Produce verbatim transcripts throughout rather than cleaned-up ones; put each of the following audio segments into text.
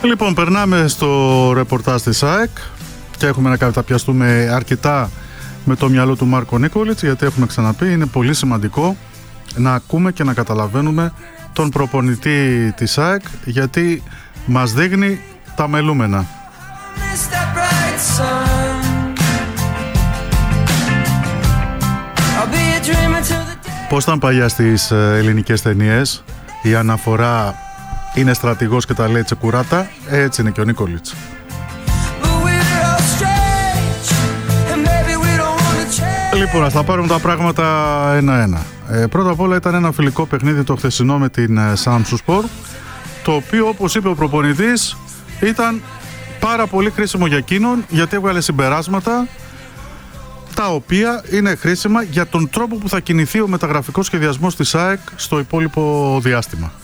Λοιπόν, περνάμε στο ρεπορτάζ της ΑΕΚ και έχουμε να καταπιαστούμε αρκετά με το μυαλό του Μάρκο Νίκολιτς, γιατί έχουμε ξαναπεί, είναι πολύ σημαντικό να ακούμε και να καταλαβαίνουμε τον προπονητή της ΑΕΚ, γιατί μας δείχνει τα μελούμενα. Πώς ήταν παλιά στις ελληνικές ταινίες, η αναφορά είναι στρατηγός και τα λέει τσεκουράτα, έτσι είναι και ο Νίκολιτς. Λοιπόν, ας τα πάρουμε τα πράγματα ένα-ένα. Ε, πρώτα απ' όλα ήταν ένα φιλικό παιχνίδι το χθεσινό με την Samsunspor, το οποίο, όπως είπε ο προπονητής, ήταν πάρα πολύ χρήσιμο για εκείνον, γιατί έβγαλε συμπεράσματα τα οποία είναι χρήσιμα για τον τρόπο που θα κινηθεί ο μεταγραφικός σχεδιασμός της ΑΕΚ στο υπόλοιπο διάστημα.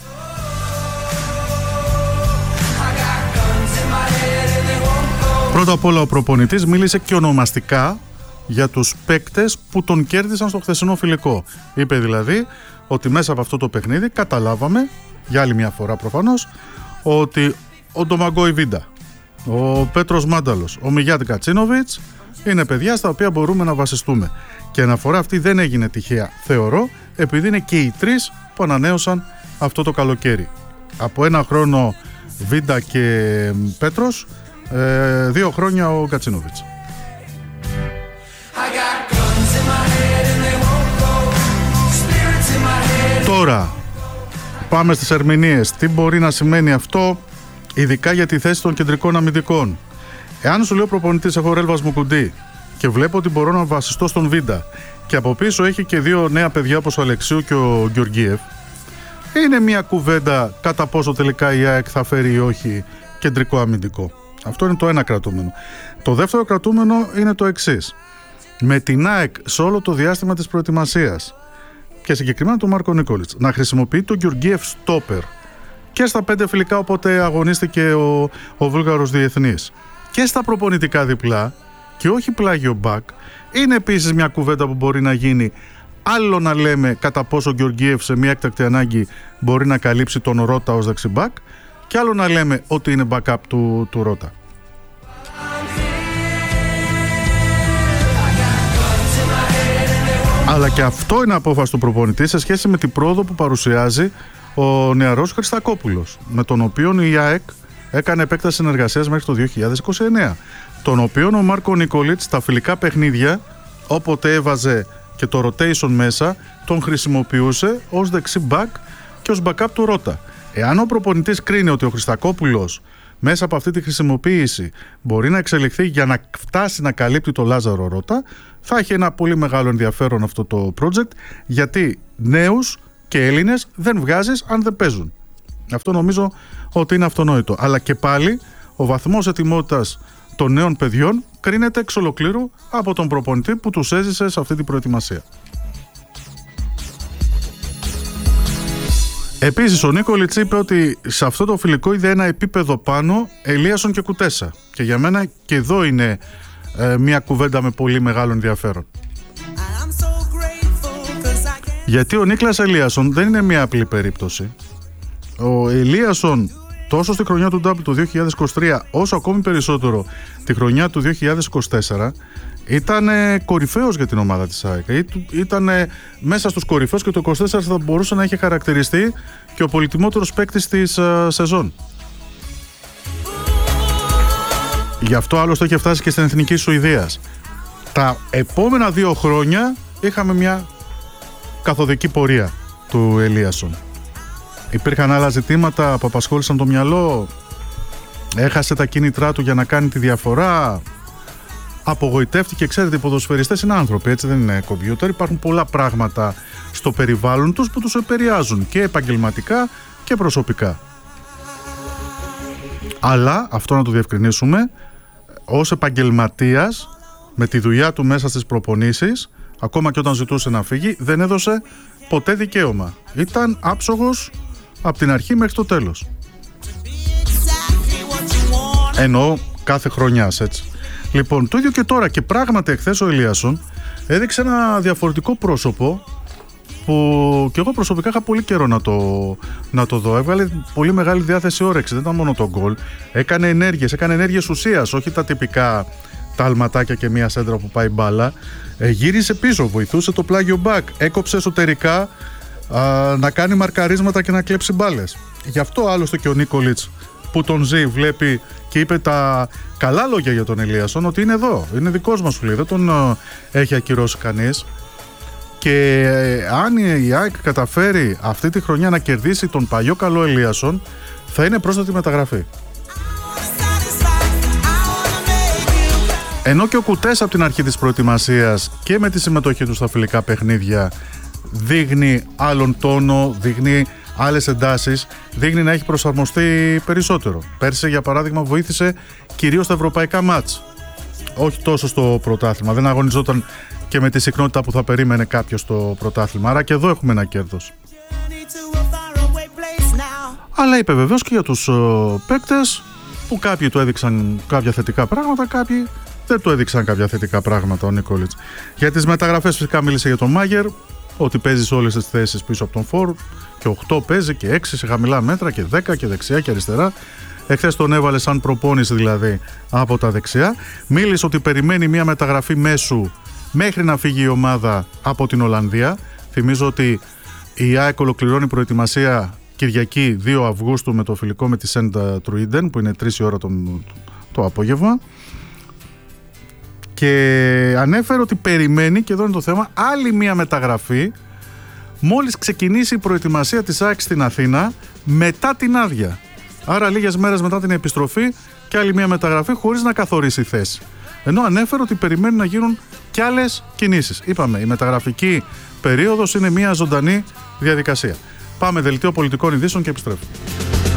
Πρώτα απ' όλα ο προπονητής μίλησε και ονομαστικά για τους παίκτες που τον κέρδισαν στο χθεσινό φιλικό. Είπε δηλαδή ότι μέσα από αυτό το παιχνίδι καταλάβαμε, για άλλη μια φορά προφανώς, ότι ο Ντομαγκόι Βίντα, ο Πέτρος Μάνταλος, ο Μιγιάτ Κατσίνοβιτς είναι παιδιά στα οποία μπορούμε να βασιστούμε. Και η αναφορά αυτή δεν έγινε τυχαία, θεωρώ, επειδή είναι και οι τρεις που ανανέωσαν αυτό το καλοκαίρι. Από ένα χρόνο Βίντα και Πέτρος, ε, δύο χρόνια ο Κατσίνοβιτς. Τώρα πάμε στις ερμηνείες. Τι μπορεί να σημαίνει αυτό, ειδικά για τη θέση των κεντρικών αμυντικών? Εάν σου λέει ο προπονητής, έχω Ρέλβας Μουκουντή και βλέπω ότι μπορώ να βασιστώ στον Βίντα και από πίσω έχει και δύο νέα παιδιά όπως ο Αλεξίου και ο Γεωργίευ, είναι μια κουβέντα κατά πόσο τελικά η ΑΕΚ θα φέρει ή όχι κεντρικό αμυντικό. Αυτό είναι το ένα κρατούμενο. Το δεύτερο κρατούμενο είναι το εξής. Με την ΑΕΚ σε όλο το διάστημα της προετοιμασίας και συγκεκριμένα τον Μάρκο Νίκολιτς να χρησιμοποιεί τον Γεωργίευ στόπερ και στα πέντε φιλικά όποτε αγωνίστηκε ο, ο Βούλγαρος διεθνής και στα προπονητικά διπλά και όχι πλάγιο μπακ, είναι επίσης μια κουβέντα που μπορεί να γίνει. Άλλο να λέμε κατά πόσο ο Γεωργίευ σε μια έκτακτη ανάγκη μπορεί να καλύψει τον Ρώτα ως δεξιμπακ και άλλο να λέμε ότι είναι backup του, του Ρώτα. Αλλά και αυτό είναι απόφαση του προπονητή σε σχέση με την πρόοδο που παρουσιάζει ο νεαρός Χριστακόπουλος, με τον οποίο η ΑΕΚ έκανε επέκταση συνεργασίας μέχρι το δύο χιλιάδες είκοσι εννέα, τον οποίο ο Μάρκο Νίκολιτς στα φιλικά παιχνίδια, όποτε έβαζε και το rotation μέσα, τον χρησιμοποιούσε ως δεξί μπακ και ως backup του Ρώτα. Εάν ο προπονητής κρίνει ότι ο Χριστακόπουλος μέσα από αυτή τη χρησιμοποίηση μπορεί να εξελιχθεί για να φτάσει να καλύπτει το Λάζαρο Ρώτα, θα έχει ένα πολύ μεγάλο ενδιαφέρον αυτό το project, γιατί νέους και Έλληνες δεν βγάζεις αν δεν παίζουν. Αυτό νομίζω ότι είναι αυτονόητο. Αλλά και πάλι ο βαθμός ετοιμότητας των νέων παιδιών κρίνεται εξ ολοκλήρου από τον προπονητή που τους έζησε σε αυτή την προετοιμασία. Επίσης ο Νίκολιτς είπε ότι σε αυτό το φιλικό είδε ένα επίπεδο πάνω Ελίασον και Κουτέσα, και για μένα και εδώ είναι ε, μια κουβέντα με πολύ μεγάλο ενδιαφέρον, γιατί ο Νίκλας Ελίασον δεν είναι μια απλή περίπτωση. Ο Ελίασον τόσο στη χρονιά του ντάμπλ του δύο χιλιάδες είκοσι τρία όσο ακόμη περισσότερο τη χρονιά του δύο χιλιάδες είκοσι τέσσερα ήταν κορυφαίος για την ομάδα της ΑΕΚ. Ήταν μέσα στους κορυφαίους και το είκοσι τέσσερα θα μπορούσε να έχει χαρακτηριστεί και ο πολυτιμότερος παίκτης της uh, σεζόν. Γι' αυτό άλλωστε είχε φτάσει και στην Εθνική Σουηδίας. Τα επόμενα δύο χρόνια είχαμε μια καθοδική πορεία του Ελίασον. Υπήρχαν άλλα ζητήματα που απασχόλησαν το μυαλό, έχασε τα κίνητρά του για να κάνει τη διαφορά, απογοητεύτηκε. Ξέρετε, οι ποδοσφαιριστές είναι άνθρωποι, έτσι, δεν είναι κομπιούτερ. Υπάρχουν πολλά πράγματα στο περιβάλλον τους που τους επηρεάζουν και επαγγελματικά και προσωπικά. Αλλά, αυτό να το διευκρινίσουμε, ως επαγγελματίας με τη δουλειά του μέσα στις προπονήσεις, ακόμα και όταν ζητούσε να φύγει, δεν έδωσε ποτέ δικαίωμα. Ήταν άψογος από την αρχή μέχρι το τέλος. Εννοώ κάθε χρονιάς, έτσι. Λοιπόν, το ίδιο και τώρα, και πράγματι εχθές ο Ελίασον έδειξε ένα διαφορετικό πρόσωπο που και εγώ προσωπικά είχα πολύ καιρό να το, να το δω. Έβγαλε πολύ μεγάλη διάθεση όρεξη, δεν ήταν μόνο το γκολ. Έκανε ενέργειες, έκανε ενέργειες ουσίας, όχι τα τυπικά τα αλματάκια και μία σέντρα που πάει μπάλα. Ε, γύρισε πίσω, βοηθούσε το πλάγιο μπακ, έκοψε εσωτερικά α, να κάνει μαρκαρίσματα και να κλέψει μπάλες. Γι' αυτό άλλωστε και ο Νίκολιτς που τον ζει βλέπει και είπε τα καλά λόγια για τον Ελίασον, ότι είναι εδώ, είναι δικός μας, λέει, δεν τον α, έχει ακυρώσει κανείς. Και ε, αν η ΑΕΚ καταφέρει αυτή τη χρονιά να κερδίσει τον παλιό καλό Ελίασον, θα είναι πρόσθετη μεταγραφή. Ενώ και ο Κουτές από την αρχή της προετοιμασίας και με τη συμμετοχή του στα φιλικά παιχνίδια δείχνει άλλον τόνο, δείχνει άλλες εντάσεις, δείχνει να έχει προσαρμοστεί περισσότερο. Πέρσι, για παράδειγμα, βοήθησε κυρίως στα ευρωπαϊκά μάτς, όχι τόσο στο πρωτάθλημα. Δεν αγωνιζόταν και με τη συχνότητα που θα περίμενε κάποιος στο πρωτάθλημα. Άρα και εδώ έχουμε ένα κέρδος. Αλλά είπε βεβαίως και για τους uh, παίκτες που κάποιοι του έδειξαν κάποια θετικά πράγματα, κάποιοι δεν του έδειξαν κάποια θετικά πράγματα ο Νίκολιτς. Για τις μεταγραφές φυσικά μίλησε για τον Μάγερ, ότι παίζει σε όλες τις θέσεις πίσω από τον φορ, και οκτώ παίζει και έξι σε χαμηλά μέτρα και δέκα και δεξιά και αριστερά. Εχθές τον έβαλε σαν προπόνηση δηλαδή από τα δεξιά. Μίλησε ότι περιμένει μια μεταγραφή μέσου μέχρι να φύγει η ομάδα από την Ολλανδία. Θυμίζω ότι η ΑΕΚ ολοκληρώνει προετοιμασία Κυριακή δύο Αυγούστου με το φιλικό με τη Σεντ Τρουίντεν, που είναι τρεις η ώρα το, το απόγευμα. Και ανέφερε ότι περιμένει, και εδώ είναι το θέμα, άλλη μια μεταγραφή μόλις ξεκινήσει η προετοιμασία της ΑΕΚ στην Αθήνα μετά την άδεια. Άρα λίγες μέρες μετά την επιστροφή και άλλη μια μεταγραφή χωρίς να καθορίσει θέση. Ενώ ανέφερε ότι περιμένει να γίνουν κι άλλες κινήσεις. Είπαμε, η μεταγραφική περίοδος είναι μια ζωντανή διαδικασία. Πάμε δελτίο πολιτικών ειδήσεων και επιστρέφουμε.